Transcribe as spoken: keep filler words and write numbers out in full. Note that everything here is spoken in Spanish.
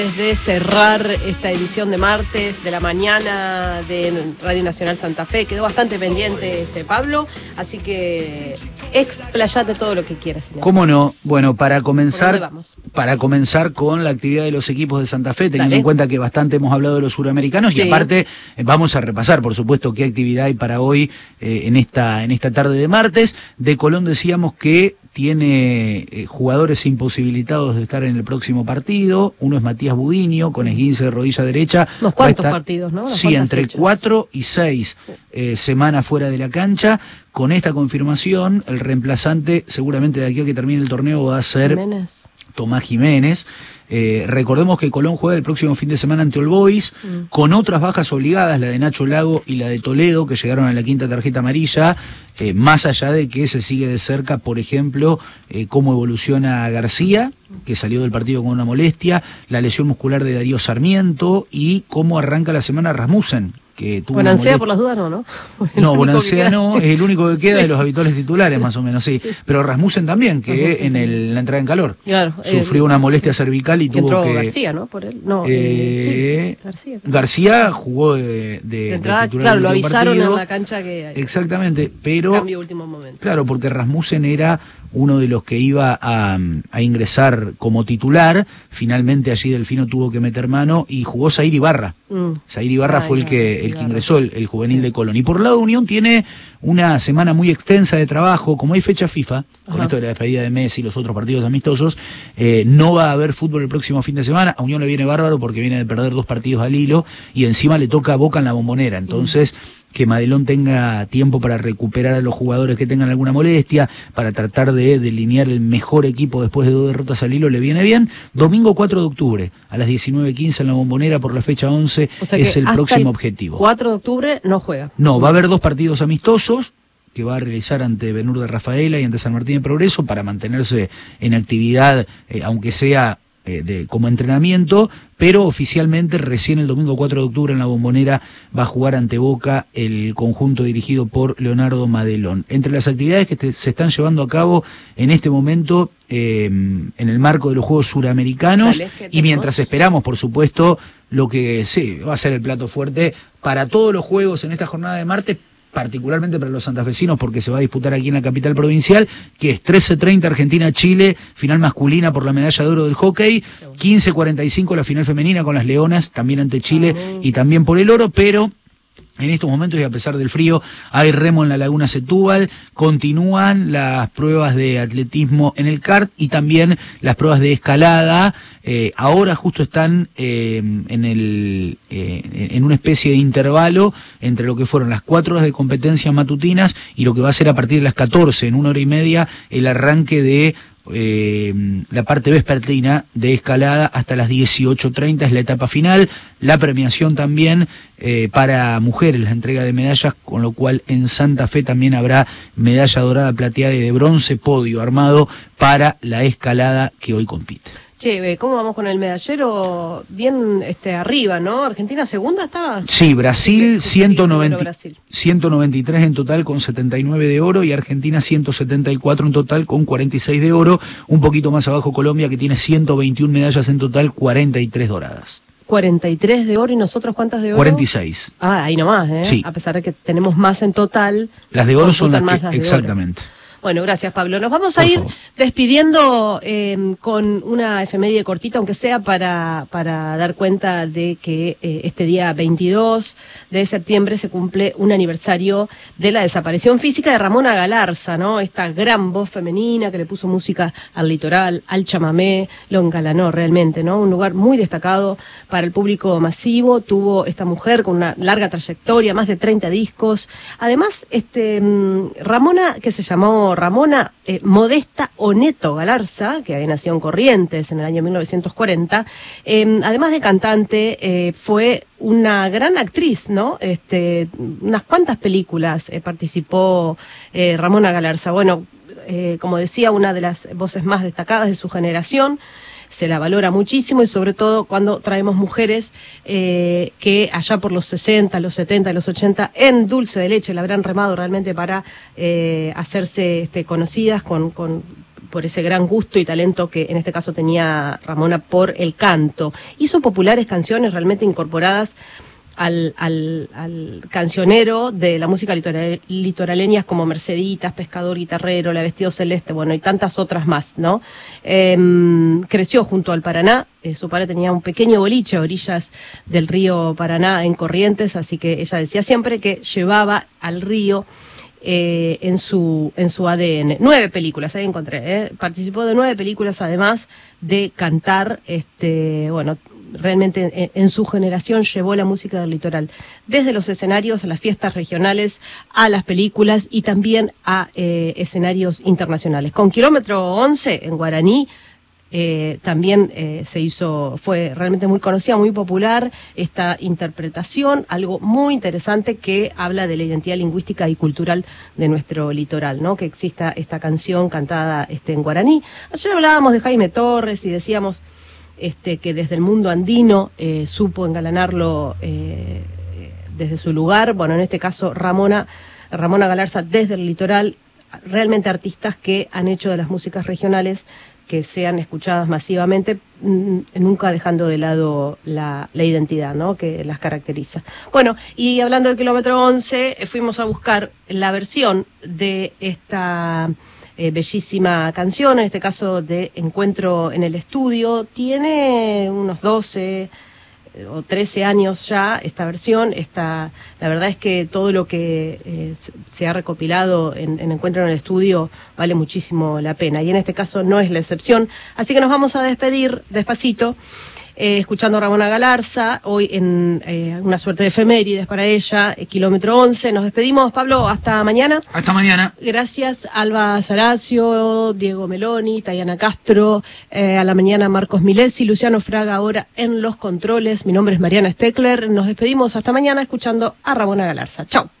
De cerrar esta edición de martes de la mañana de Radio Nacional Santa Fe. Quedó bastante pendiente este Pablo, así que explayate todo lo que quieras. Inés. ¿Cómo no? Bueno, para comenzar, para comenzar con la actividad de los equipos de Santa Fe, teniendo Dale. en cuenta que bastante hemos hablado de los suramericanos, sí. y aparte eh, vamos a repasar, por supuesto, qué actividad hay para hoy eh, en esta en esta tarde de martes. De Colón decíamos que tiene eh, jugadores imposibilitados de estar en el próximo partido. Uno es Matías Budiño, con esguince de rodilla derecha. Unos cuantos partidos, ¿no? Sí, entre fechas. cuatro y seis eh, semanas fuera de la cancha. Con esta confirmación, el reemplazante, seguramente de aquí a que termine el torneo, va a ser Jiménez. Tomás Jiménez. Eh, recordemos que Colón juega el próximo fin de semana ante All Boys, mm. con otras bajas obligadas, la de Nacho Lago y la de Toledo, que llegaron a la quinta tarjeta amarilla, eh, más allá de que se sigue de cerca, por ejemplo, eh, cómo evoluciona García, que salió del partido con una molestia, la lesión muscular de Darío Sarmiento y cómo arranca la semana Rasmussen. Que tuvo Bonancea por las dudas no, ¿no? No, Bonancea no, es el único que queda sí. de los habituales titulares, más o menos, sí. sí. Pero Rasmussen también, que Rasmussen. en, el, en la entrada en calor. Claro. Sufrió eh, una molestia cervical y tuvo entró que... García, ¿no? Por él. No, eh, sí, García. García jugó de, de, de entrada, de titular. Claro, lo avisaron partido. en la cancha que... Exactamente, pero... Cambio último momento. Claro, porque Rasmussen era uno de los que iba a, a ingresar como titular. Finalmente allí Delfino tuvo que meter mano y jugó Zair Ibarra. Mm. Zair Ibarra Ay, fue el que, el que ingresó, el, el juvenil sí. de Colón. Y por lado Unión tiene una semana muy extensa de trabajo. Como hay fecha FIFA, Ajá. con esto de la despedida de Messi y los otros partidos amistosos, eh, no va a haber fútbol el próximo fin de semana. A Unión le viene bárbaro porque viene de perder dos partidos al hilo y encima le toca a Boca en la Bombonera. Entonces... Mm. que Madelón tenga tiempo para recuperar a los jugadores que tengan alguna molestia, para tratar de delinear el mejor equipo después de dos derrotas al hilo, le viene bien. Domingo cuatro de octubre, a las diecinueve quince en la Bombonera por la fecha once, o sea es el próximo el objetivo. cuatro de octubre no juega. No, va a haber dos partidos amistosos que va a realizar ante Benur de Rafaela y ante San Martín de Progreso para mantenerse en actividad, eh, aunque sea eh, de, como entrenamiento, pero oficialmente recién el domingo cuatro de octubre en la Bombonera va a jugar ante Boca el conjunto dirigido por Leonardo Madelón. Entre las actividades que te, se están llevando a cabo en este momento eh, en el marco de los Juegos Suramericanos y mientras esperamos, por supuesto, lo que sí va a ser el plato fuerte para todos los Juegos en esta jornada de martes, particularmente para los santafesinos porque se va a disputar aquí en la capital provincial, que es trece treinta Argentina-Chile, final masculina por la medalla de oro del hockey, quince cuarenta y cinco la final femenina con las Leonas, también ante Chile y también por el oro, pero... en estos momentos, y a pesar del frío, hay remo en la Laguna Setúbal, continúan las pruebas de atletismo en el kart y también las pruebas de escalada. Eh, ahora justo están eh, en, el, eh, en una especie de intervalo entre lo que fueron las cuatro horas de competencias matutinas y lo que va a ser a partir de las catorce, en una hora y media, el arranque de... Eh, la parte vespertina de escalada hasta las dieciocho treinta es la etapa final, la premiación también eh, para mujeres, la entrega de medallas, con lo cual en Santa Fe también habrá medalla dorada, plateada y de bronce, podio armado para la escalada que hoy compite. Che, ¿cómo vamos con el medallero? Bien este, arriba, ¿no? ¿Argentina segunda estaba? Sí, Brasil, ciento noventa, Brasil ciento noventa y tres en total con setenta y nueve de oro y Argentina ciento setenta y cuatro en total con cuarenta y seis de oro. Un poquito más abajo Colombia, que tiene ciento veintiuna medallas en total, cuarenta y tres doradas. cuarenta y tres de oro, ¿y nosotros cuántas de oro? cuarenta y seis. Ah, ahí nomás, ¿eh? Sí. A pesar de que tenemos más en total. Las de oro son las que, las exactamente. Bueno, gracias, Pablo. Nos vamos a ir despidiendo eh, con una efeméride cortita, aunque sea para, para dar cuenta de que eh, este día veintidós de septiembre se cumple un aniversario de la desaparición física de Ramona Galarza, ¿no? Esta gran voz femenina que le puso música al litoral, al chamamé, lo engalanó realmente, ¿no? Un lugar muy destacado para el público masivo. Tuvo esta mujer con una larga trayectoria, más de treinta discos. Además, este Ramona, que se llamó Ramona eh, Modesta Oneto Galarza, que había nacido en Corrientes en el año mil novecientos cuarenta, eh, además de cantante, eh, fue una gran actriz, ¿no? Este, unas cuantas películas eh, participó eh, Ramona Galarza. Bueno, eh, como decía, una de las voces más destacadas de su generación. Se la valora muchísimo y sobre todo cuando traemos mujeres eh, que allá por los sesenta, los setenta, los ochenta en dulce de leche la habrán remado realmente para eh, hacerse este, conocidas con, con por ese gran gusto y talento que en este caso tenía Ramona por el canto. Hizo populares canciones realmente incorporadas Al, al, al cancionero de la música litoral, litoraleña como Merceditas, Pescador Guitarrero, La Vestido Celeste, bueno, y tantas otras más, ¿no? Eh, creció junto al Paraná, eh, su padre tenía un pequeño boliche a orillas del río Paraná en Corrientes, así que ella decía siempre que llevaba al río eh, en su en su A D N. Nueve películas, ahí encontré, ¿eh? Participó de nueve películas además de cantar, este, bueno, realmente en su generación llevó la música del litoral desde los escenarios a las fiestas regionales, a las películas y también a eh, escenarios internacionales. Con Kilómetro once en guaraní eh, también eh, se hizo, fue realmente muy conocida, muy popular esta interpretación, algo muy interesante que habla de la identidad lingüística y cultural de nuestro litoral, ¿no? Que exista esta canción cantada este, en guaraní. Ayer hablábamos de Jaime Torres y decíamos Este, que desde el mundo andino eh, supo engalanarlo eh, desde su lugar. Bueno, en este caso Ramona, Ramona Galarza desde el litoral, realmente artistas que han hecho de las músicas regionales que sean escuchadas masivamente, nunca dejando de lado la, la identidad, ¿no?, que las caracteriza. Bueno, y hablando de Kilómetro once, fuimos a buscar la versión de esta Eh, bellísima canción, en este caso de Encuentro en el Estudio. Tiene unos doce o trece años ya esta versión. Esta, la verdad es que todo lo que eh, se ha recopilado en, en Encuentro en el Estudio vale muchísimo la pena, y en este caso no es la excepción. Así que nos vamos a despedir despacito, Eh, escuchando a Ramona Galarza, hoy en eh, una suerte de efemérides para ella, eh, Kilómetro once. Nos despedimos, Pablo, hasta mañana. Hasta mañana. Gracias, Alba Saracio, Diego Meloni, Tayana Castro, eh, a la mañana Marcos Milesi, Luciano Fraga ahora en los controles. Mi nombre es Mariana Steckler. Nos despedimos hasta mañana escuchando a Ramona Galarza. Chau.